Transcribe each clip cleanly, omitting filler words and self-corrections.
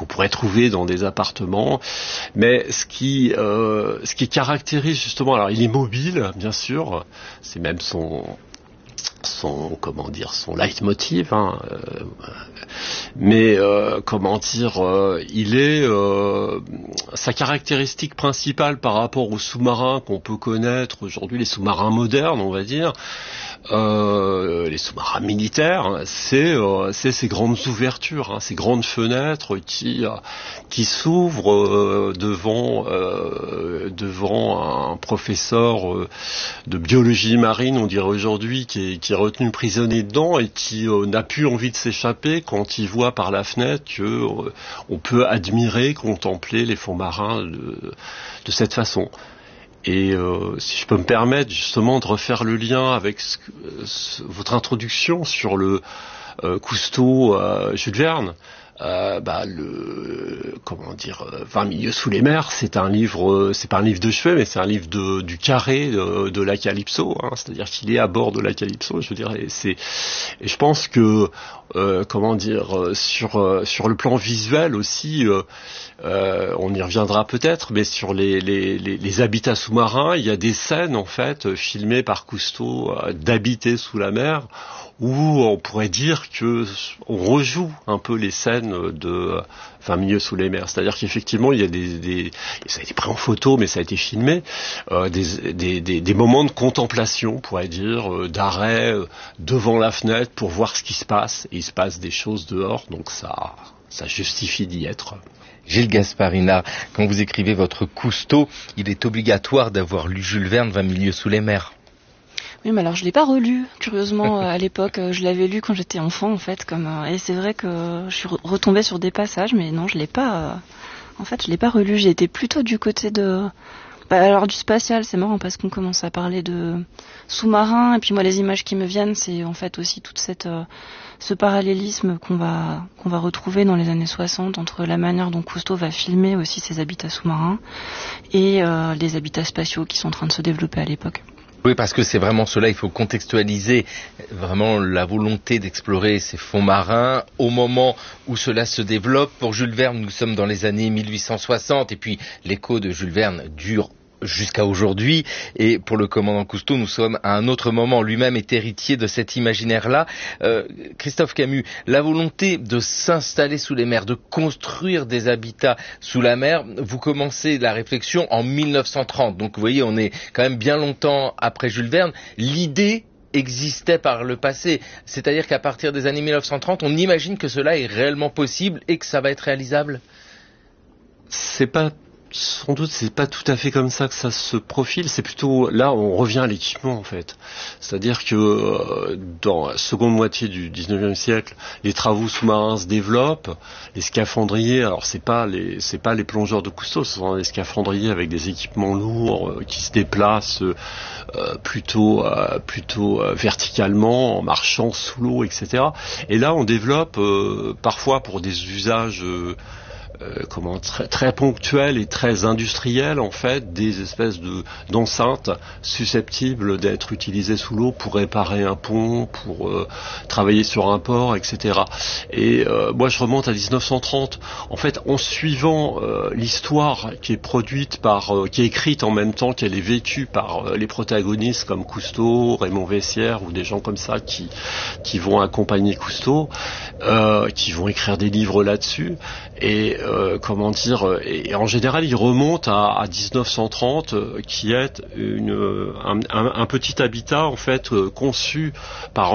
qu'on pourrait trouver dans des appartements. Mais ce qui caractérise justement, alors il est mobile, bien sûr, c'est même son leitmotiv, hein, mais il est sa caractéristique principale par rapport aux sous-marins qu'on peut connaître aujourd'hui, les sous-marins modernes, on va dire, les sous-marins militaires, c'est ces grandes ouvertures, hein, ces grandes fenêtres qui s'ouvrent devant un professeur de biologie marine, on dirait aujourd'hui, qui est retenu prisonnier dedans et qui n'a plus envie de s'échapper quand il voit par la fenêtre que on peut admirer, contempler les fonds marins de cette façon. Et si je peux me permettre justement de refaire le lien avec votre introduction sur le Cousteau, Jules Verne, 20 milieux sous les mers, c'est un livre, c'est pas un livre de chevet, mais c'est un livre du carré de la Calypso, hein, c'est-à-dire qu'il est à bord de la Calypso, je veux dire, et je pense que sur le plan visuel aussi, on y reviendra peut-être, mais sur les habitats sous-marins, il y a des scènes en fait filmées par Cousteau d'habiter sous la mer, où on pourrait dire que on rejoue un peu les scènes de 20 milieux sous les mers. C'est-à-dire qu'effectivement, il y a ça a été pris en photo, mais ça a été filmé, des moments de contemplation, on pourrait dire, d'arrêt devant la fenêtre pour voir ce qui se passe. Et il se passe des choses dehors, donc ça justifie d'y être. Gilles Gasparinat, quand vous écrivez votre Cousteau, il est obligatoire d'avoir lu Jules Verne, 20 milieux sous les mers. Oui, mais alors je l'ai pas relu, curieusement, à l'époque. Je l'avais lu quand j'étais enfant, en fait, et c'est vrai que je suis retombée sur des passages, mais non, je l'ai pas relu. J'ai été plutôt du côté alors du spatial, c'est marrant parce qu'on commence à parler de sous-marins, et puis moi les images qui me viennent, c'est en fait aussi toute ce parallélisme qu'on va retrouver dans les années 60 entre la manière dont Cousteau va filmer aussi ses habitats sous-marins et les habitats spatiaux qui sont en train de se développer à l'époque. Oui, parce que c'est vraiment cela, il faut contextualiser vraiment la volonté d'explorer ces fonds marins au moment où cela se développe. Pour Jules Verne, nous sommes dans les années 1860 et puis l'écho de Jules Verne dure jusqu'à aujourd'hui, et pour le commandant Cousteau, nous sommes à un autre moment. Lui-même est héritier de cet imaginaire-là. Christophe Camus, la volonté de s'installer sous les mers, de construire des habitats sous la mer, vous commencez la réflexion en 1930. Donc vous voyez, on est quand même bien longtemps après Jules Verne. L'idée existait par le passé, c'est-à-dire qu'à partir des années 1930, on imagine que cela est réellement possible et que ça va être réalisable. Sans doute, c'est pas tout à fait comme ça que ça se profile. C'est plutôt, là, on revient à l'équipement, en fait. C'est-à-dire que, dans la seconde moitié du 19e siècle, les travaux sous-marins se développent. Les scaphandriers, alors c'est pas les plongeurs de Cousteau, ce sont des scaphandriers avec des équipements lourds, qui se déplacent, plutôt verticalement, en marchant sous l'eau, etc. Et là, on développe, parfois pour des usages, très ponctuel et très industriel, en fait, des espèces d'enceintes susceptibles d'être utilisées sous l'eau pour réparer un pont, pour travailler sur un port, etc. Et moi je remonte à 1930. En fait, en suivant l'histoire qui est produite qui est écrite en même temps qu'elle est vécue par les protagonistes comme Cousteau, Raymond Vessière ou des gens comme ça qui vont accompagner Cousteau, qui vont écrire des livres là-dessus. Et et en général, il remonte à 1930, qui est un petit habitat en fait conçu par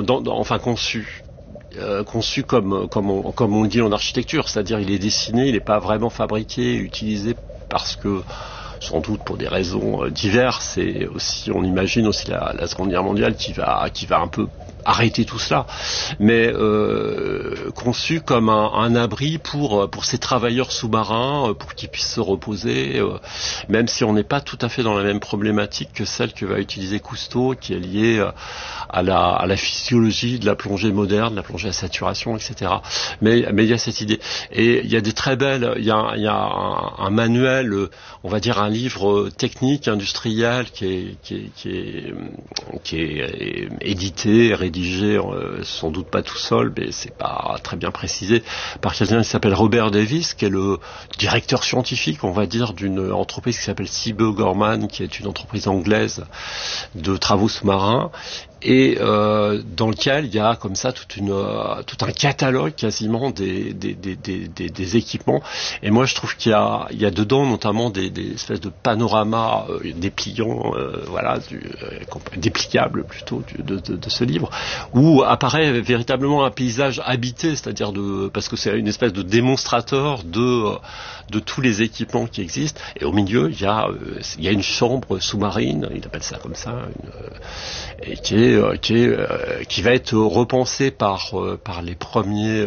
conçu comme on dit en architecture, c'est-à-dire il est dessiné, il n'est pas vraiment fabriqué, utilisé parce que sans doute pour des raisons diverses, et aussi on imagine aussi la Seconde Guerre mondiale qui va un peu arrêter tout cela, mais conçu comme un abri pour ces travailleurs sous-marins, pour qu'ils puissent se reposer, même si on n'est pas tout à fait dans la même problématique que celle que va utiliser Cousteau, qui est liée à la physiologie de la plongée moderne, de la plongée à saturation, etc. Mais il y a cette idée, et il y a des très belles, il y a un manuel, on va dire un livre technique industriel qui est édité, réédité rédigé, sans doute pas tout seul, mais c'est pas très bien précisé, par quelqu'un qui s'appelle Robert Davis, qui est le directeur scientifique, on va dire, d'une entreprise qui s'appelle Seaboe Gorman, qui est une entreprise anglaise de travaux sous-marins, et dans lequel il y a comme ça tout un catalogue quasiment des équipements. Et moi je trouve qu'il y a dedans notamment des espèces de panoramas dépliants, dépliables plutôt de ce livre, où apparaît véritablement un paysage habité, c'est-à-dire parce que c'est une espèce de démonstrateur de tous les équipements qui existent. Et au milieu il y a une chambre sous-marine, il appelle ça comme ça, et qui va être repensée par les premiers,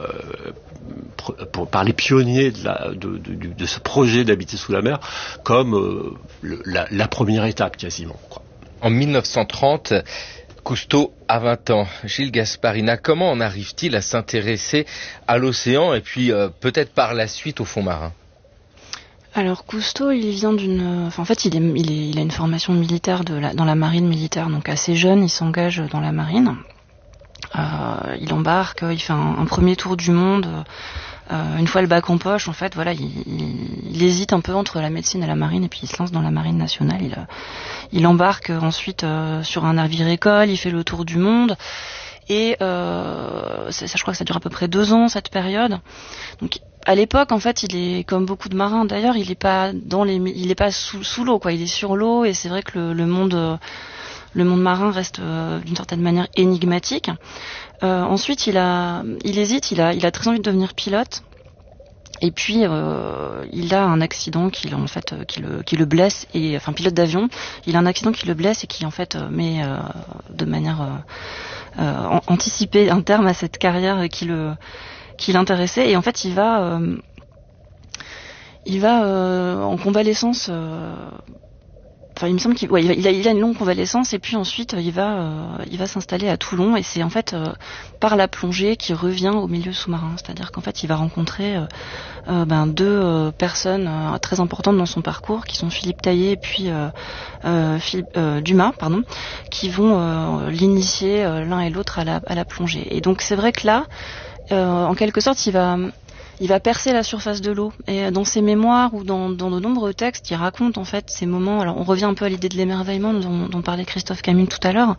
par les pionniers de ce projet d'habiter sous la mer, comme la première étape quasiment, quoi. En 1930, Cousteau a 20 ans. Gilles Gasparina, comment en arrive-t-il à s'intéresser à l'océan et puis peut-être par la suite au fond marin ? Alors Cousteau, il vient en fait, il a une formation militaire dans la marine militaire, donc assez jeune, il s'engage dans la marine. Il embarque, il fait un premier tour du monde. Une fois le bac en poche, en fait, voilà, il hésite un peu entre la médecine et la marine, et puis il se lance dans la marine nationale. Il embarque ensuite sur un navire-école, il fait le tour du monde. Et je crois que ça dure à peu près 2 ans, cette période. Donc à l'époque, en fait, il est comme beaucoup de marins. D'ailleurs, il est pas sous l'eau, quoi. Il est sur l'eau, et c'est vrai que le monde marin reste d'une certaine manière énigmatique. Ensuite, il hésite. Il a très envie de devenir pilote. Et puis il a un accident qui le blesse, enfin pilote d'avion. Il a un accident qui le blesse et qui en fait met de manière anticipée un terme à cette carrière qui l'intéressait. Et en fait, il va en convalescence. Enfin, il me semble qu'il a une longue convalescence, et puis ensuite il va s'installer à Toulon, et c'est en fait par la plongée qu'il revient au milieu sous-marin. C'est-à-dire qu'en fait il va rencontrer 2 personnes très importantes dans son parcours, qui sont Philippe Taillet et puis Dumas, qui vont l'initier l'un et l'autre à la plongée. Et donc c'est vrai que là, en quelque sorte, il va percer la surface de l'eau. Et dans ses mémoires ou dans de nombreux textes, il raconte en fait ces moments. Alors on revient un peu à l'idée de l'émerveillement dont parlait Christophe Camus tout à l'heure.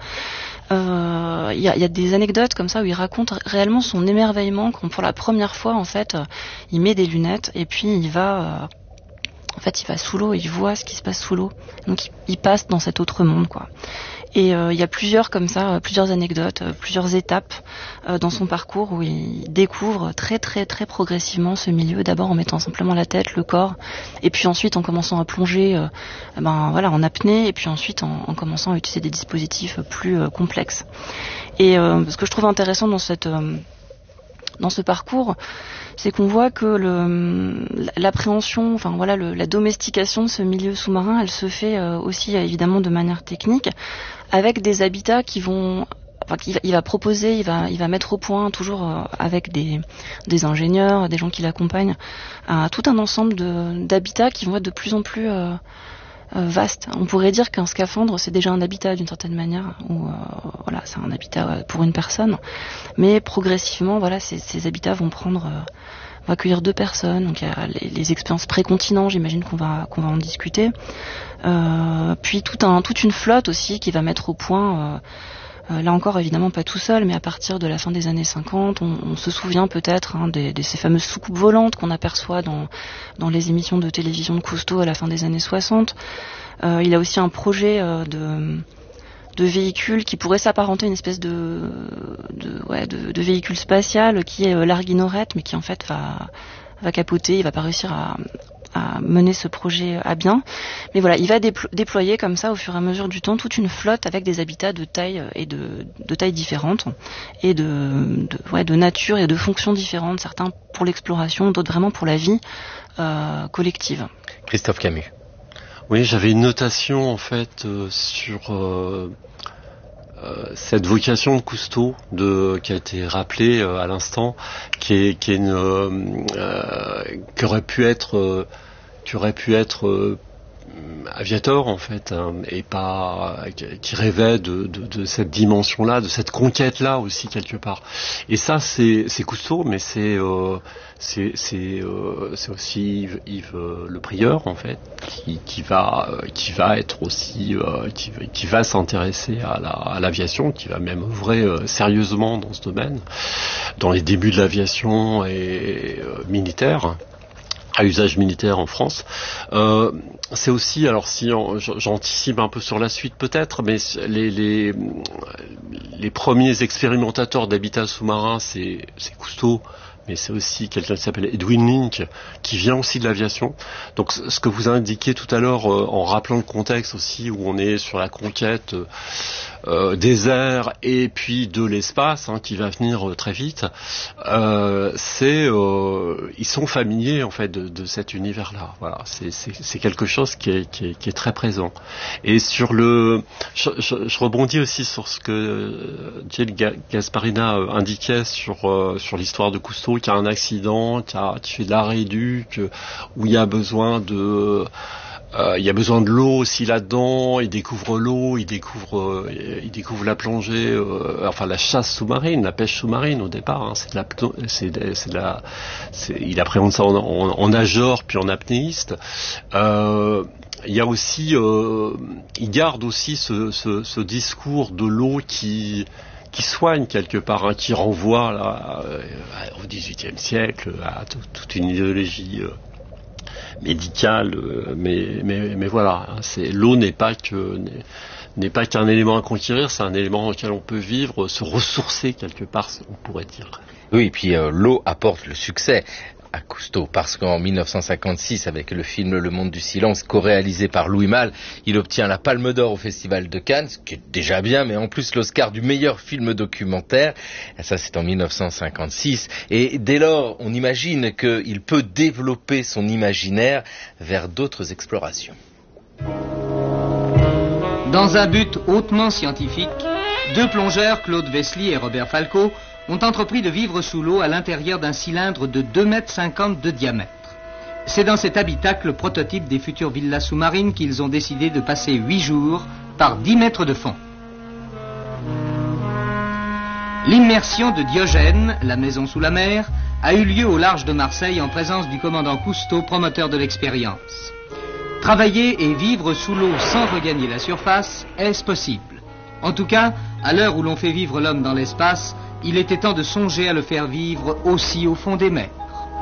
Il y a des anecdotes comme ça où il raconte réellement son émerveillement quand pour la première fois en fait il met des lunettes, et puis il va sous l'eau, il voit ce qui se passe sous l'eau. Donc il passe dans cet autre monde, quoi. Et il y a plusieurs anecdotes, plusieurs étapes dans son parcours où il découvre très très très progressivement ce milieu, d'abord en mettant simplement la tête, le corps, et puis ensuite en commençant à plonger en apnée, et puis ensuite en commençant à utiliser des dispositifs plus complexes. Et ce que je trouve intéressant dans ce parcours, c'est qu'on voit que l'appréhension, la domestication de ce milieu sous-marin, elle se fait aussi évidemment de manière technique, avec des habitats il va proposer, il va mettre au point, toujours avec des ingénieurs, des gens qui l'accompagnent, tout un ensemble d'habitats qui vont être de plus en plus vaste. On pourrait dire qu'un scaphandre, c'est déjà un habitat d'une certaine manière, ou c'est un habitat pour une personne, mais progressivement, ces habitats vont accueillir 2 personnes. Donc il y a les expériences pré-continent, j'imagine qu'on va en discuter. Puis toute une flotte aussi qui va mettre au point. Là encore, évidemment pas tout seul, mais à partir de la fin des années 50, on se souvient peut-être de ces fameuses soucoupes volantes qu'on aperçoit dans les émissions de télévision de Cousteau à la fin des années 60. Il a aussi un projet de véhicule qui pourrait s'apparenter à une espèce de véhicule spatial qui est l'Arguinorette, mais qui en fait va capoter, il va pas réussir à mener ce projet à bien. Mais voilà, il va déployer comme ça au fur et à mesure du temps toute une flotte avec des habitats de taille et de tailles différentes, et de nature et de fonctions différentes, certains pour l'exploration, d'autres vraiment pour la vie collective. Christophe Camus. Oui, j'avais une notation en fait sur cette vocation de Cousteau qui a été rappelée à l'instant, qui aurait pu être aviateur en fait, hein, et pas qui rêvait de cette dimension-là, de cette conquête-là aussi quelque part. Et ça c'est Cousteau, mais c'est aussi Yves Le Prieur en fait, qui va être aussi qui va s'intéresser à l'aviation, qui va même œuvrer sérieusement dans ce domaine, dans les débuts de l'aviation et militaire, à usage militaire en France. C'est aussi, alors si j'anticipe un peu sur la suite peut-être, mais les premiers expérimentateurs d'habitat sous-marin, c'est Cousteau, mais c'est aussi quelqu'un qui s'appelle Edwin Link, qui vient aussi de l'aviation. Donc ce que vous indiquiez tout à l'heure, en rappelant le contexte aussi, où on est sur la conquête des airs et puis de l'espace, hein, qui va venir très vite, ils sont familiers en fait de cet univers-là. Voilà, c'est quelque chose qui est très présent. Et sur je rebondis aussi sur ce que Gilles Gasparina indiquait sur l'histoire de Cousteau, qui a un accident, qui fait de la rééduque, où il y a besoin de l'eau aussi là-dedans. Il découvre l'eau, il découvre la plongée, enfin la chasse sous-marine, la pêche sous-marine au départ. Hein, il appréhende ça en nageur puis en apnéiste. Il y a aussi, il garde aussi ce discours de l'eau qui soigne quelque part, hein, qui renvoie là, au XVIIIe siècle à toute une idéologie médicale, mais voilà, l'eau n'est pas qu'un élément à conquérir, c'est un élément dans lequel on peut vivre, se ressourcer quelque part, on pourrait dire. Oui, et puis l'eau apporte le succès à Cousteau, parce qu'en 1956, avec le film Le Monde du Silence, co-réalisé par Louis Malle, il obtient la Palme d'Or au Festival de Cannes, ce qui est déjà bien, mais en plus l'Oscar du meilleur film documentaire. Et ça, c'est en 1956. Et dès lors, on imagine qu'il peut développer son imaginaire vers d'autres explorations. Dans un but hautement scientifique, deux plongeurs, Claude Vesely et Robert Falco, ont entrepris de vivre sous l'eau à l'intérieur d'un cylindre de 2,50 m de diamètre. C'est dans cet habitacle prototype des futures villas sous-marines qu'ils ont décidé de passer 8 jours par 10 mètres de fond. L'immersion de Diogène, la maison sous la mer, a eu lieu au large de Marseille en présence du commandant Cousteau, promoteur de l'expérience. Travailler et vivre sous l'eau sans regagner la surface, est-ce possible? En tout cas, à l'heure où l'on fait vivre l'homme dans l'espace, il était temps de songer à le faire vivre aussi au fond des mers.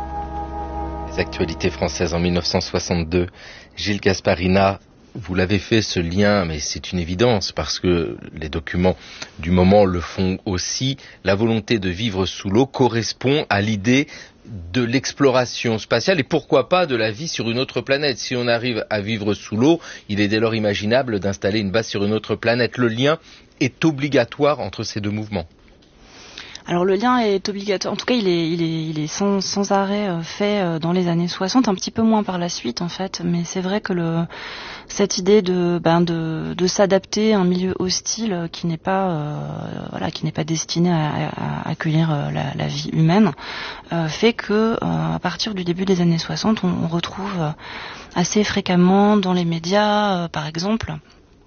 Les actualités françaises en 1962. Gilles Gasparina, vous l'avez fait ce lien, mais c'est une évidence parce que les documents du moment le font aussi. La volonté de vivre sous l'eau correspond à l'idée de l'exploration spatiale et pourquoi pas de la vie sur une autre planète. Si on arrive à vivre sous l'eau, il est dès lors imaginable d'installer une base sur une autre planète. Le lien est obligatoire entre ces deux mouvements. Alors le lien est obligatoire, en tout cas il est sans arrêt fait dans les années 60, un petit peu moins par la suite en fait, mais c'est vrai que cette idée de s'adapter à un milieu hostile qui n'est pas destiné à accueillir la vie humaine fait que à partir du début des années 60 on retrouve assez fréquemment dans les médias par exemple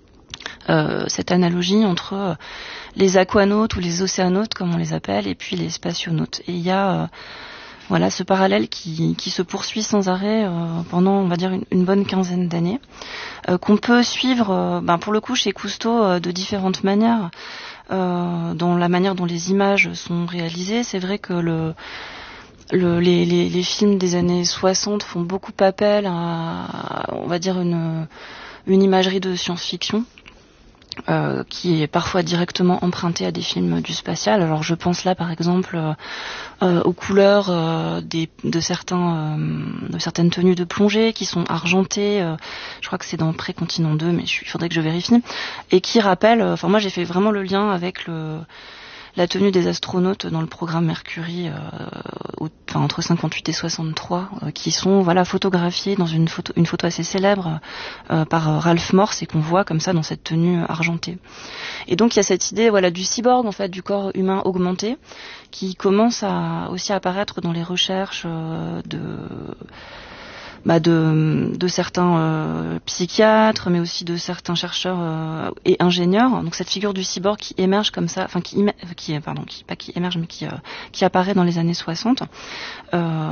cette analogie entre les aquanautes ou les océanautes comme on les appelle et puis les spationautes. Et il y a ce parallèle qui se poursuit sans arrêt pendant on va dire une bonne quinzaine d'années qu'on peut suivre pour le coup chez Cousteau de différentes manières dans la manière dont les images sont réalisées. C'est vrai que les films des années 60 font beaucoup appel à on va dire une imagerie de science-fiction qui est parfois directement emprunté à des films du spatial. Alors je pense là par exemple aux couleurs de certaines tenues de plongée qui sont argentées, je crois que c'est dans Précontinent 2 mais il faudrait que je vérifie, et qui rappellent, moi j'ai fait vraiment le lien avec la tenue des astronautes dans le programme Mercury entre 58 et 63 qui sont photographiés dans une photo assez célèbre par Ralph Morse et qu'on voit comme ça dans cette tenue argentée. Et donc il y a cette idée du cyborg en fait, du corps humain augmenté qui commence à aussi apparaître dans les recherches de certains psychiatres, mais aussi de certains chercheurs et ingénieurs. Donc cette figure du cyborg qui émerge comme ça, qui émerge, mais qui apparaît dans les années 60.